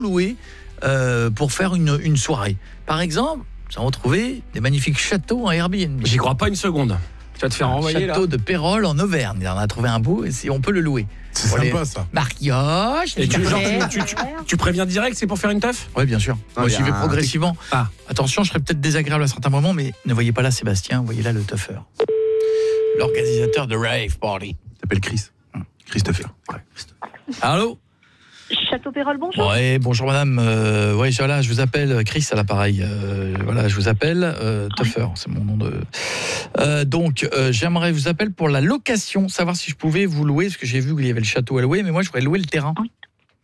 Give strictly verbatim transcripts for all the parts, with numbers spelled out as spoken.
louer euh, pour faire une, une soirée. Par exemple, nous avons trouvé des magnifiques châteaux en Airbnb. J'y crois pas une seconde. Tu vas te faire un renvoyer château là. de Pérol en Auvergne. On a trouvé un beau et on peut le louer. C'est Pour sympa les ça. mariages, Et les tu, genre, carrières. tu, tu, tu préviens direct, c'est pour faire une teuf? Oui, bien sûr. Ah, Moi, il y j'y a vais un- progressivement. Ah. Attention, je serai peut-être désagréable à certains moments, mais ne voyez pas là Sébastien, voyez là le tuffer. L'organisateur de Rave Party. Il s'appelle Chris. Christopher. Ouais, Allô? Château Pérol, bonjour. Ouais, bonjour madame. Euh, ouais, voilà, je vous appelle Chris à l'appareil. Euh, voilà, je vous appelle euh, Tuffer, c'est mon nom de. Euh, donc, euh, j'aimerais vous appeler pour la location, savoir si je pouvais vous louer, parce que j'ai vu qu'il y avait le château à louer, mais moi je voudrais louer le terrain. Oui.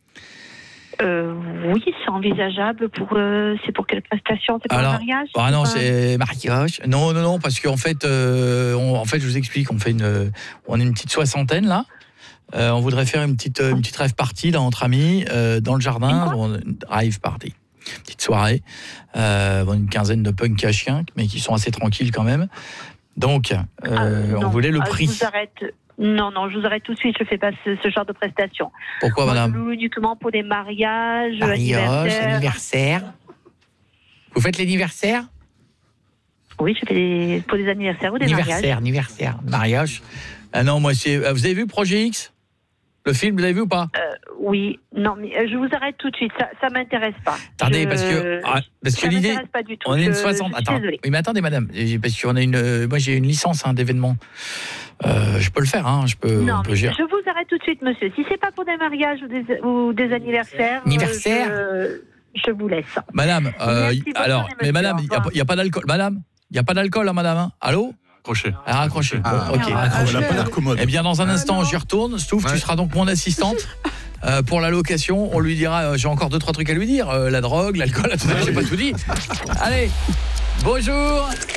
Euh, oui, c'est envisageable. Pour, euh, c'est pour quelle prestation? C'est pour Alors, un mariage? Ah non, pas- c'est mariage. Non, non, non, parce qu'en fait, euh, on, en fait, je vous explique, on fait une, on est une petite soixantaine là. Euh, on voudrait faire une petite, une petite rave party là entre amis euh, dans le jardin, bon, une rave party, petite soirée. Euh, bon, une quinzaine de punks à chiens, mais qui sont assez tranquilles quand même. Donc, euh, Ah, on non. voulait le Ah, prix. Je vous arrête. Non, non, je vous arrête tout de suite. Je fais pas ce, ce genre de prestation. Pourquoi, Moi, madame? je loue uniquement pour des mariages, Mariage, anniversaires. anniversaire. Vous faites l'anniversaire? Oui, je fais des, pour des anniversaires ou des Anniversaire, mariages. anniversaire, mariage. Ah non, moi c'est. Vous avez vu Projet X? Le film, vous l'avez vu ou pas? Euh, oui, non, mais euh, je vous arrête tout de suite. Ça, ça m'intéresse pas. Attendez, Je- parce que ah, parce que ça l'idée, m'intéresse pas du tout. on est une Je- soixante. je suis Attends, désolée. oui, mais attendez, madame, parce qu'on a une. euh, Moi, j'ai une licence hein, d'événement. Euh, je peux le faire, hein. Je peux. Non, on peut mais gérer. je vous arrête tout de suite, monsieur. Si c'est pas pour des mariages ou des, ou des anniversaires, Anniversaire euh, je, je vous laisse. Madame, euh, Merci, bonne alors, journée, mais monsieur, madame, au il n'y a, revoir. y a pas d'alcool. Madame, il n'y a pas d'alcool, hein, madame. Hein. Allô? Crochet. Ah, raccrochez. Ah, Bon, ok. ah, Elle a pas l'air commode. Eh bien, dans un Ah, instant, non. j'y retourne. Stouff, Ouais. tu seras donc mon assistante. Euh, pour la location, on lui dira, euh, j'ai encore deux trois trucs à lui dire, euh, la drogue, l'alcool, tout ça, j'ai pas tout dit. Allez, bonjour.